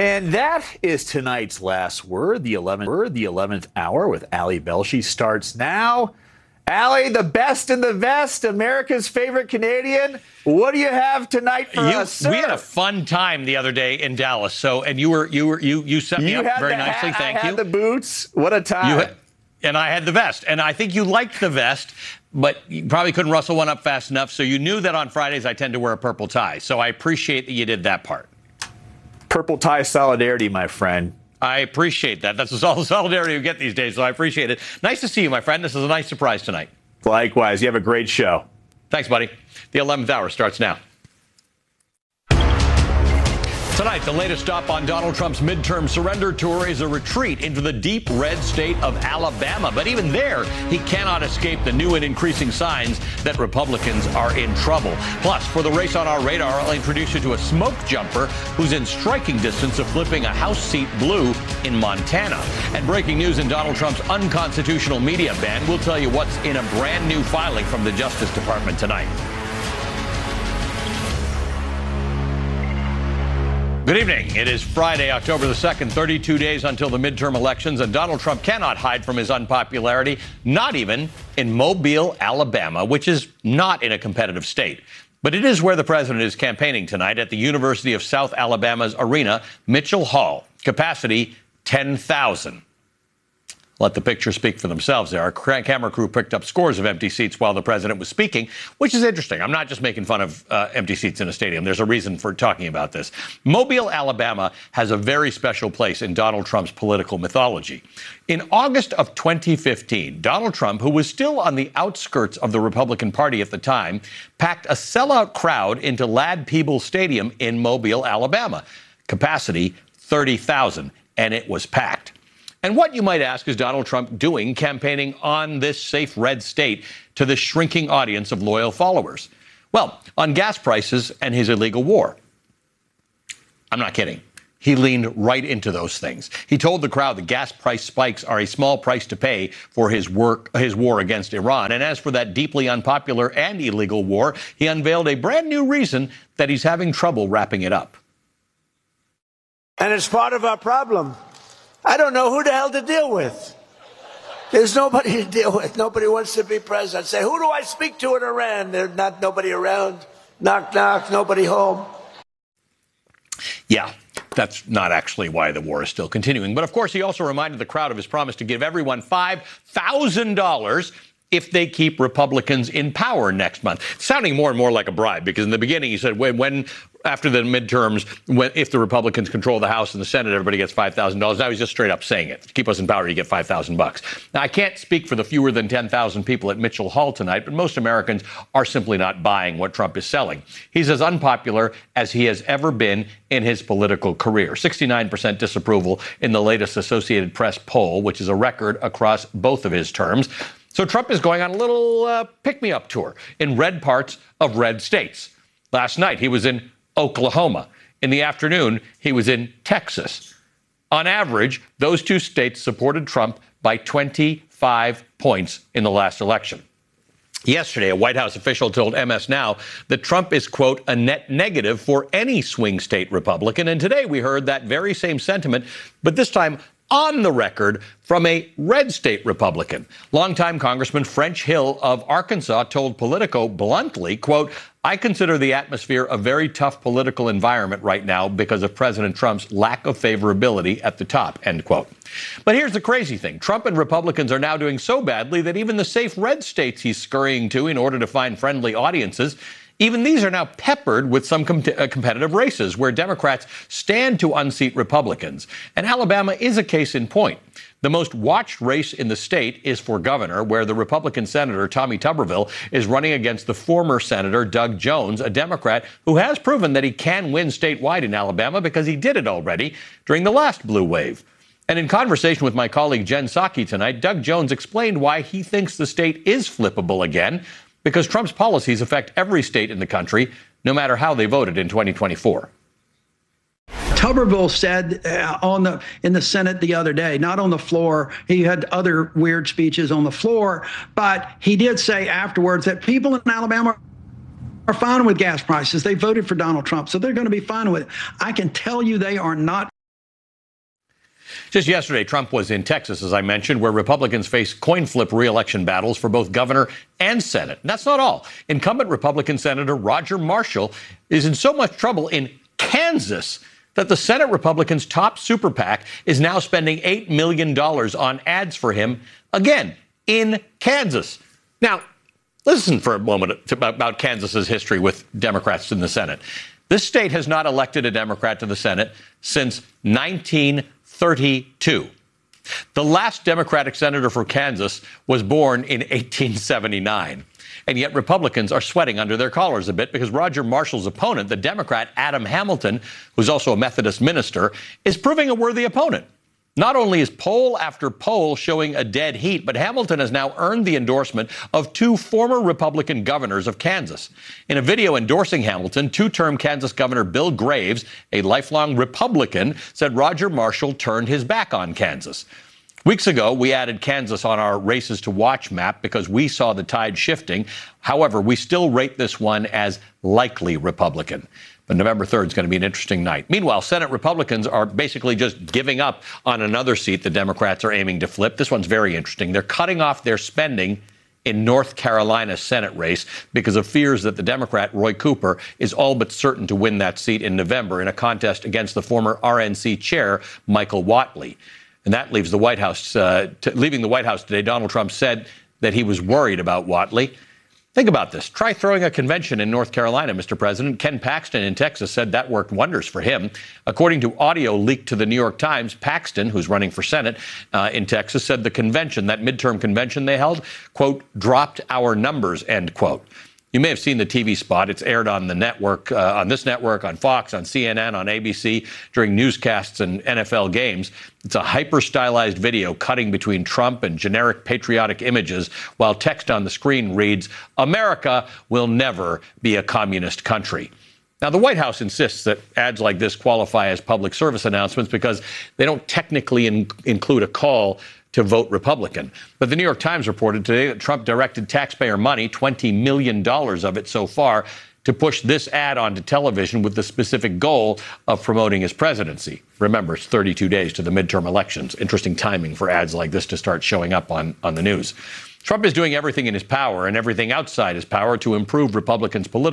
And that is tonight's last word, the 11th hour with Ali Velshi starts now. Ali, the best in the vest, America's favorite Canadian. What do you have tonight for us, sir? We had a fun time the other day in Dallas. And you set me up very nicely. Thank you. I had the boots. What a time. And I had the vest. And I think you liked the vest, but you probably couldn't rustle one up fast enough. So you knew that on Fridays I tend to wear a purple tie. So I appreciate that you did that part. Purple tie solidarity, my friend. I appreciate that. That's all the solidarity you get these days, so I appreciate it. Nice to see you, my friend. This is a nice surprise tonight. Likewise. You have a great show. Thanks, buddy. The 11th hour starts now. Tonight, the latest stop on Donald Trump's midterm surrender tour is a retreat into the deep red state of Alabama. But even there, he cannot escape the new and increasing signs that Republicans are in trouble. Plus, for the race on our radar, I'll introduce you to a smoke jumper who's in striking distance of flipping a House seat blue in Montana. And breaking news in Donald Trump's unconstitutional media ban, we'll tell you what's in a brand new filing from the Justice Department tonight. Good evening. It is Friday, October the 2nd, 32 days until the midterm elections, and Donald Trump cannot hide from his unpopularity, not even in Mobile, Alabama, which is not in a competitive state. But it is where the president is campaigning tonight at the University of South Alabama's arena, Mitchell Hall. Capacity, 10,000. Let the pictures speak for themselves there. Our camera crew picked up scores of empty seats while the president was speaking, which is interesting. I'm not just making fun of empty seats in a stadium. There's a reason for talking about this. Mobile, Alabama has a very special place in Donald Trump's political mythology. In August of 2015, Donald Trump, who was still on the outskirts of the Republican Party at the time, packed a sellout crowd into Ladd-Peebles Stadium in Mobile, Alabama. Capacity, 30,000, and it was packed. And what, you might ask, is Donald Trump doing campaigning on this safe red state to the shrinking audience of loyal followers? Well, on gas prices and his illegal war. I'm not kidding. He leaned right into those things. He told the crowd that gas price spikes are a small price to pay for his war against Iran. And as for that deeply unpopular and illegal war, he unveiled a brand new reason that he's having trouble wrapping it up. And it's part of our problem. I don't know who the hell to deal with. There's nobody to deal with. Nobody wants to be president. I say, who do I speak to in Iran? There's not nobody around. Knock, knock, nobody home. Yeah, that's not actually why the war is still continuing. But of course, he also reminded the crowd of his promise to give everyone $5,000 if they keep Republicans in power next month. Sounding more and more like a bribe, because in the beginning he said when after the midterms, if the Republicans control the House and the Senate, everybody gets $5,000. Now he's just straight up saying it. To keep us in power, you get $5,000. Now, I can't speak for the fewer than 10,000 people at Mitchell Hall tonight, but most Americans are simply not buying what Trump is selling. He's as unpopular as he has ever been in his political career. 69% disapproval in the latest Associated Press poll, which is a record across both of his terms. So Trump is going on a little pick-me-up tour in red parts of red states. Last night, he was in Oklahoma. In the afternoon, he was in Texas. On average, those two states supported Trump by 25 points in the last election. Yesterday, a White House official told MS Now that Trump is, quote, a net negative for any swing state Republican. And today we heard that very same sentiment, but this time on the record from a red state Republican. Longtime Congressman French Hill of Arkansas told Politico bluntly, quote, I consider the atmosphere a very tough political environment right now because of President Trump's lack of favorability at the top, end quote. But here's the crazy thing. Trump and Republicans are now doing so badly that even the safe red states he's scurrying to in order to find friendly audiences, even these are now peppered with some competitive races where Democrats stand to unseat Republicans. And Alabama is a case in point. The most watched race in the state is for governor, where the Republican Senator Tommy Tuberville is running against the former Senator Doug Jones, a Democrat who has proven that he can win statewide in Alabama because he did it already during the last blue wave. And in conversation with my colleague Jen Psaki tonight, Doug Jones explained why he thinks the state is flippable again, because Trump's policies affect every state in the country, no matter how they voted in 2024. Tuberville said in the Senate the other day, not on the floor. He had other weird speeches on the floor, but he did say afterwards that people in Alabama are fine with gas prices. They voted for Donald Trump, so they're going to be fine with it. I can tell you they are not Just yesterday, Trump was in Texas, as I mentioned, where Republicans face coin flip re-election battles for both governor and Senate. And that's not all. Incumbent Republican Senator Roger Marshall is in so much trouble in Kansas that the Senate Republicans' top super PAC is now spending $8 million on ads for him, again, in Kansas. Now, listen for a moment about Kansas's history with Democrats in the Senate. This state has not elected a Democrat to the Senate since 1932. The last Democratic senator for Kansas was born in 1879. And yet Republicans are sweating under their collars a bit because Roger Marshall's opponent, the Democrat Adam Hamilton, who's also a Methodist minister, is proving a worthy opponent. Not only is poll after poll showing a dead heat, but Hamilton has now earned the endorsement of two former Republican governors of Kansas. In a video endorsing Hamilton, two-term Kansas Governor Bill Graves, a lifelong Republican, said Roger Marshall turned his back on Kansas. Weeks ago, we added Kansas on our races to watch map because we saw the tide shifting. However, we still rate this one as likely Republican. But November 3rd is going to be an interesting night. Meanwhile, Senate Republicans are basically just giving up on another seat the Democrats are aiming to flip. This one's very interesting. They're cutting off their spending in North Carolina's Senate race because of fears that the Democrat Roy Cooper is all but certain to win that seat in November in a contest against the former RNC chair, Michael Whatley. And that leaves the White House, leaving the White House today. Donald Trump said that he was worried about Whatley. Think about this. Try throwing a convention in North Carolina, Mr. President. Ken Paxton in Texas said that worked wonders for him. According to audio leaked to the New York Times, Paxton, who's running for Senate in Texas, said the convention, that midterm convention they held, quote, dropped our numbers, end quote. You may have seen the TV spot. It's aired on the network, on this network, on Fox, on CNN, on ABC during newscasts and NFL games. It's a hyper-stylized video cutting between Trump and generic patriotic images while text on the screen reads, "America will never be a communist country." Now, the White House insists that ads like this qualify as public service announcements because they don't technically include a call to vote Republican. But the New York Times reported today that Trump directed taxpayer money, $20 million of it so far, to push this ad onto television with the specific goal of promoting his presidency. Remember, it's 32 days to the midterm elections. Interesting timing for ads like this to start showing up on the news. Trump is doing everything in his power and everything outside his power to improve Republicans' political